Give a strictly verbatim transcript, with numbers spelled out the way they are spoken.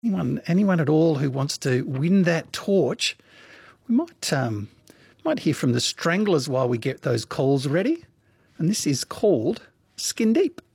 Anyone, anyone at all who wants to win that torch, we might um, might hear from the Stranglers while we get those calls ready. And this is called Skin Deep.